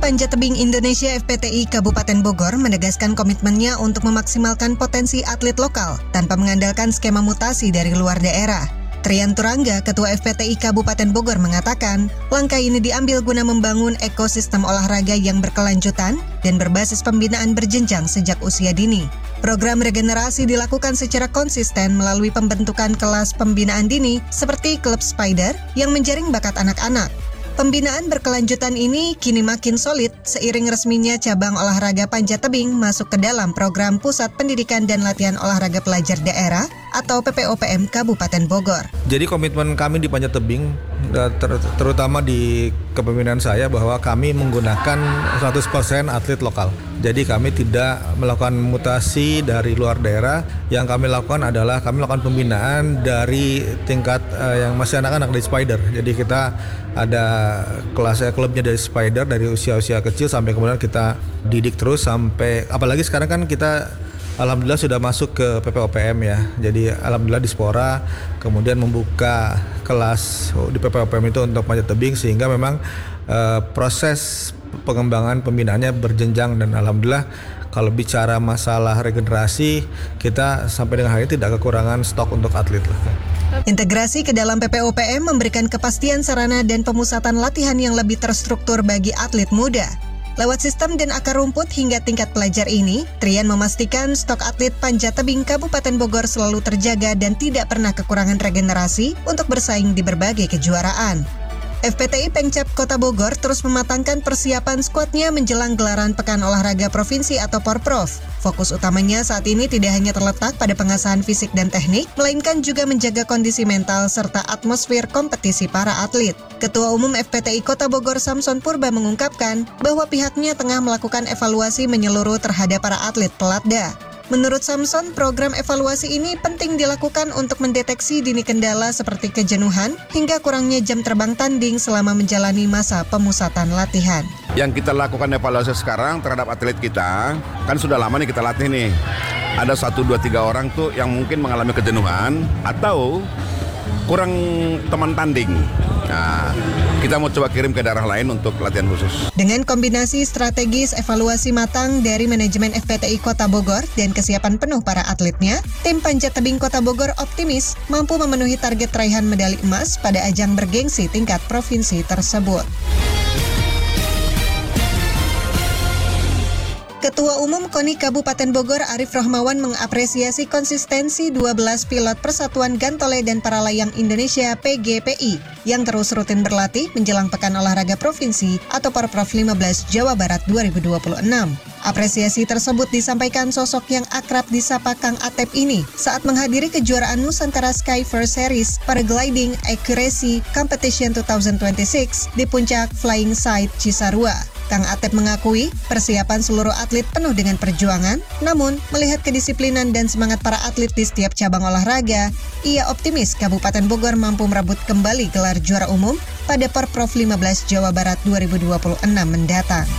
Panjat Tebing Indonesia FPTI Kabupaten Bogor menegaskan komitmennya untuk memaksimalkan potensi atlet lokal tanpa mengandalkan skema mutasi dari luar daerah. Trian Turangga, Ketua FPTI Kabupaten Bogor mengatakan, langkah ini diambil guna membangun ekosistem olahraga yang berkelanjutan dan berbasis pembinaan berjenjang sejak usia dini. Program regenerasi dilakukan secara konsisten melalui pembentukan kelas pembinaan dini seperti Klub Spider yang menjaring bakat anak-anak. Pembinaan berkelanjutan ini kini makin solid seiring resminya cabang olahraga panjat tebing masuk ke dalam program Pusat Pendidikan dan Latihan Olahraga Pelajar Daerah atau PPOPM Kabupaten Bogor. Jadi komitmen kami di panjat tebing, terutama di kepemimpinan saya, bahwa kami menggunakan 100% atlet lokal. Jadi kami tidak melakukan mutasi dari luar daerah. Yang kami lakukan adalah kami melakukan pembinaan dari tingkat yang masih anak-anak dari Spider. Jadi kita ada klubnya dari Spider dari usia-usia kecil sampai kemudian kita didik terus sampai, apalagi sekarang kan kita alhamdulillah sudah masuk ke PPOPM ya. Jadi alhamdulillah Dispora kemudian membuka kelas di PPOPM itu untuk panjat tebing, sehingga memang proses pengembangan pembinaannya berjenjang, dan alhamdulillah kalau bicara masalah regenerasi, kita sampai dengan hari ini tidak kekurangan stok untuk atlet. Integrasi ke dalam PPOPM memberikan kepastian sarana dan pemusatan latihan yang lebih terstruktur bagi atlet muda. Lewat sistem dan akar rumput hingga tingkat pelajar ini, Trian memastikan stok atlet panjat tebing Kabupaten Bogor selalu terjaga dan tidak pernah kekurangan regenerasi untuk bersaing di berbagai kejuaraan. FPTI Pemkab Kota Bogor terus mematangkan persiapan skuadnya menjelang gelaran Pekan Olahraga Provinsi atau Porprov. Fokus utamanya saat ini tidak hanya terletak pada pengasahan fisik dan teknik, melainkan juga menjaga kondisi mental serta atmosfer kompetisi para atlet. Ketua Umum FPTI Kota Bogor Samson Purba mengungkapkan bahwa pihaknya tengah melakukan evaluasi menyeluruh terhadap para atlet pelatda. Menurut Samson, program evaluasi ini penting dilakukan untuk mendeteksi dini kendala seperti kejenuhan hingga kurangnya jam terbang tanding selama menjalani masa pemusatan latihan. Yang kita lakukan evaluasi sekarang terhadap atlet kita, kan sudah lama nih kita latih nih. Ada 1, 2, 3 orang tuh yang mungkin mengalami kejenuhan atau kurang teman tanding. Nah, kita mau coba kirim ke daerah lain untuk latihan khusus. Dengan kombinasi strategis evaluasi matang dari manajemen FPTI Kota Bogor dan kesiapan penuh para atletnya, tim panjat tebing Kota Bogor optimis mampu memenuhi target raihan medali emas pada ajang bergengsi tingkat provinsi tersebut. Ketua Umum KONI Kabupaten Bogor Arif Rohmawan mengapresiasi konsistensi 12 pilot Persatuan Gantole dan Paralayang Indonesia PGPI yang terus rutin berlatih menjelang Pekan Olahraga Provinsi atau Porprov 15 Jawa Barat 2026. Apresiasi tersebut disampaikan sosok yang akrab disapa Kang Atep ini saat menghadiri kejuaraan Nusantara Sky First Series Paragliding Accuracy Competition 2026 di puncak Flying Sight Cisarua. Kang Atep mengakui persiapan seluruh atlet penuh dengan perjuangan, namun melihat kedisiplinan dan semangat para atlet di setiap cabang olahraga, ia optimis Kabupaten Bogor mampu merebut kembali gelar juara umum pada Porprov 15 Jawa Barat 2026 mendatang.